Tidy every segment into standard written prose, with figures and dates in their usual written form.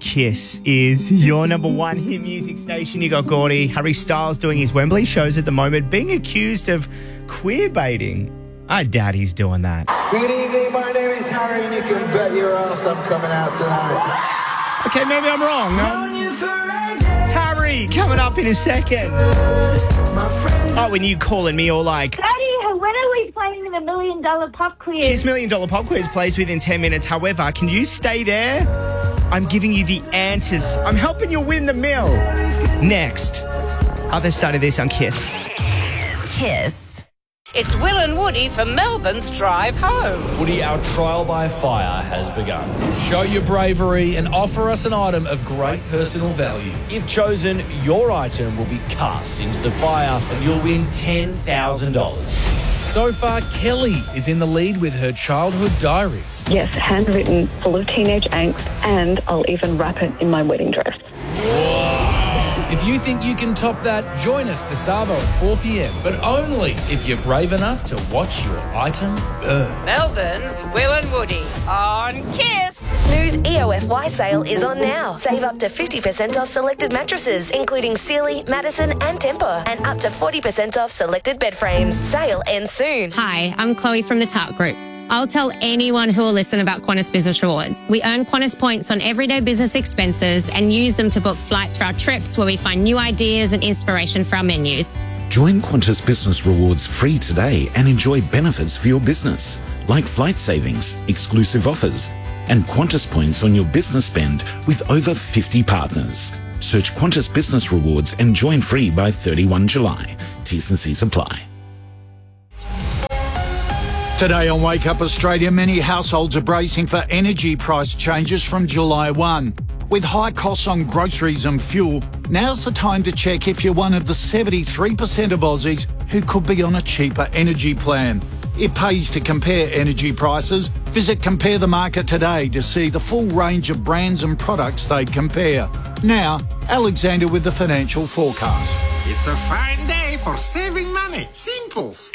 Kiss is your number one hit music station. You got Gordy. Harry Styles doing his Wembley shows at the moment, being accused of queer baiting. I doubt he's doing that. Good evening, my name is Harry, and you can bet your ass I'm coming out tonight. Okay, maybe I'm wrong. Harry, coming up in a second. Oh, when you calling me all like... Daddy, when are we playing the $1 Million Pop Quiz? His $1 Million Pop Quiz plays within 10 minutes. However, can you stay there? I'm giving you the answers. I'm helping you win the mill. Next, other side of this on Kiss. Kiss. It's Will and Woody for Melbourne's Drive Home. Woody, our trial by fire has begun. Show your bravery and offer us an item of great personal value. If chosen, your item will be cast into the fire and you'll win $10,000. So far, Kelly is in the lead with her childhood diaries. Yes, handwritten, full of teenage angst, and I'll even wrap it in my wedding dress. If you think you can top that, join us this Savo at 4 p.m, but only if you're brave enough to watch your item burn. Melbourne's Will and Woody on Kiss. Snooze EOFY sale is on now. Save up to 50% off selected mattresses, including Sealy, Madison and Tempur, and up to 40% off selected bed frames. Sale ends soon. Hi, I'm Chloe from the Tart Group. I'll tell anyone who will listen about Qantas Business Rewards. We earn Qantas points on everyday business expenses and use them to book flights for our trips where we find new ideas and inspiration for our menus. Join Qantas Business Rewards free today and enjoy benefits for your business, like flight savings, exclusive offers, and Qantas points on your business spend with over 50 partners. Search Qantas Business Rewards and join free by 31 July. T's and C's apply. Today on Wake Up Australia, many households are bracing for energy price changes from July 1. With high costs on groceries and fuel, now's the time to check if you're one of the 73% of Aussies who could be on a cheaper energy plan. It pays to compare energy prices. Visit Compare the Market today to see the full range of brands and products they compare. Now, Alexander with the financial forecast. It's a fine day for saving money. Simples.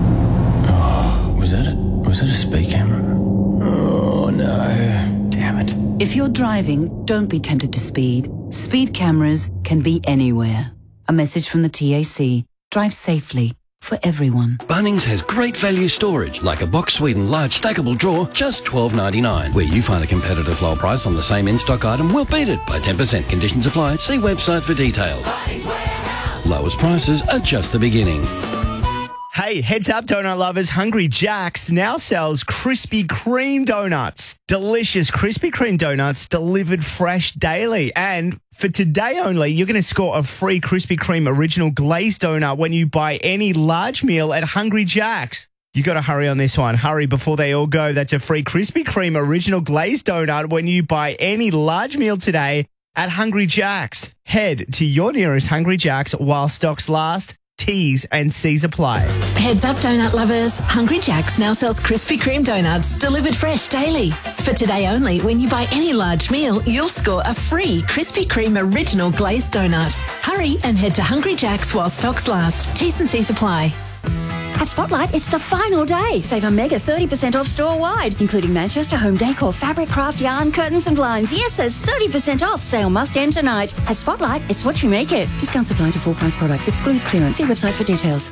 Was that a speed camera? Oh, no. Damn it. If you're driving, don't be tempted to speed. Speed cameras can be anywhere. A message from the TAC. Drive safely. For everyone. Bunnings has great value storage, like a Box Sweden large stackable drawer, just $12.99. Where you find a competitor's low price on the same in-stock item, we'll beat it by 10%. Conditions apply. See website for details. Lowest prices are just the beginning. Hey, heads up, donut lovers. Hungry Jack's now sells Krispy Kreme donuts. Delicious Krispy Kreme donuts delivered fresh daily. And for today only, you're going to score a free Krispy Kreme original glazed donut when you buy any large meal at Hungry Jack's. You got to hurry on this one. Hurry before they all go. That's a free Krispy Kreme original glazed donut when you buy any large meal today at Hungry Jack's. Head to your nearest Hungry Jack's while stocks last. T's and C's apply. Heads up, donut lovers. Hungry Jack's now sells Krispy Kreme donuts delivered fresh daily. For today only, when you buy any large meal, you'll score a free Krispy Kreme original glazed donut. Hurry and head to Hungry Jack's while stocks last. T's and C's apply. At Spotlight, it's the final day. Save a mega 30% off store-wide, including Manchester home decor, fabric, craft, yarn, curtains and blinds. Yes, there's 30% off. Sale must end tonight. At Spotlight, it's what you make it. Discount apply to full-price products. Excludes clearance. See website for details.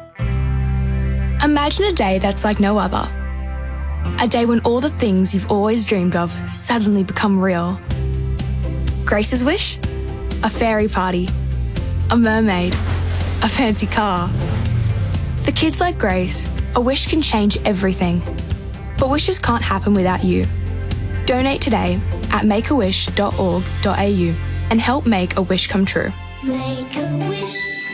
Imagine a day that's like no other. A day when all the things you've always dreamed of suddenly become real. Grace's wish? A fairy party. A mermaid. A fancy car. For kids like Grace, a wish can change everything. But wishes can't happen without you. Donate today at makeawish.org.au and help make a wish come true. Make a wish.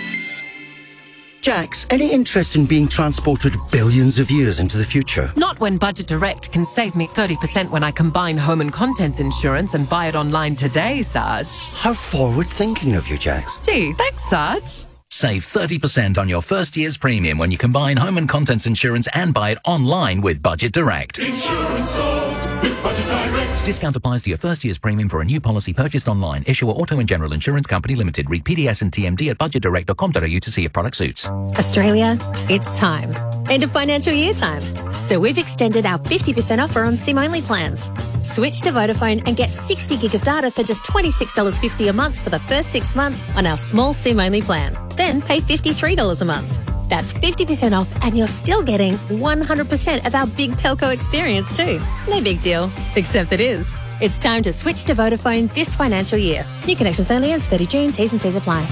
Jax, any interest in being transported billions of years into the future? Not when Budget Direct can save me 30% when I combine home and contents insurance and buy it online today, Sarge. How forward-thinking of you, Jax. Gee, thanks, Sarge. Save 30% on your first year's premium when you combine home and contents insurance and buy it online with Budget Direct. Insurance solved. Discount applies to your first year's premium for a new policy purchased online. Issuer Auto and General Insurance Company Limited. Read PDS and TMD at budgetdirect.com.au to see if product suits. Australia, it's time. End of financial year time. So we've extended our 50% offer on SIM-only plans. Switch to Vodafone and get 60 gig of data for just $26.50 a month for the first 6 months on our small SIM-only plan. Then pay $53 a month. That's 50% off and you're still getting 100% of our big telco experience too. No big deal, except it is. It's time to switch to Vodafone this financial year. New connections only ends 30 June. T's and C's apply.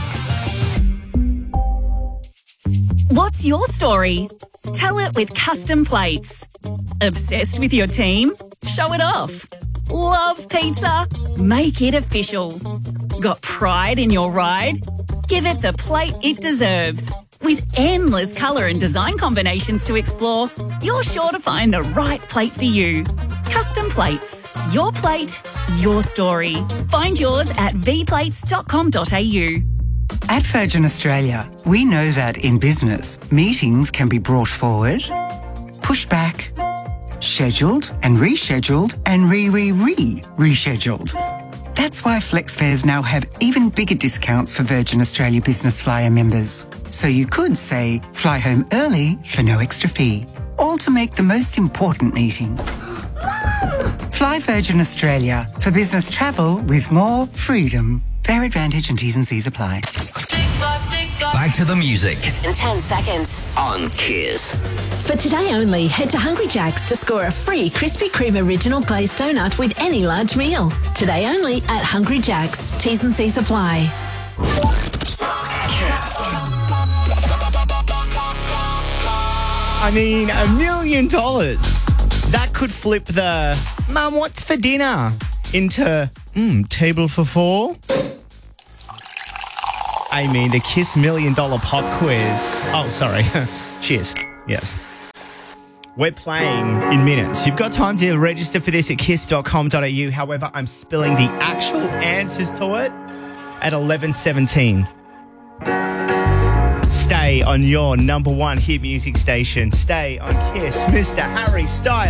What's your story? Tell it with Custom Plates. Obsessed with your team? Show it off. Love pizza? Make it official. Got pride in your ride? Give it the plate it deserves. With endless colour and design combinations to explore, you're sure to find the right plate for you. Custom Plates. Your plate, your story. Find yours at vplates.com.au. At Virgin Australia, we know that in business, meetings can be brought forward, pushed back, scheduled and rescheduled and rescheduled. That's why FlexFares now have even bigger discounts for Virgin Australia Business Flyer members. So you could say, fly home early for no extra fee, all to make the most important meeting. Fly Virgin Australia for business travel with more freedom. Fair advantage and T's and C's apply. Back to the music. In 10 seconds. On Kiss. For today only, head to Hungry Jack's to score a free Krispy Kreme Original Glazed Donut with any large meal. Today only at Hungry Jack's. T's and C's apply. I mean, $1 million. That could flip the "Mum, what's for dinner?" into table for four. I mean, the Kiss $1 Million Pop Quiz. Oh, sorry. Cheers. Yes. We're playing in minutes. You've got time to register for this at kiss.com.au. However, I'm spilling the actual answers to it at 11:17. Stay on your number one hit music station. Stay on Kiss, Mr. Harry Styles.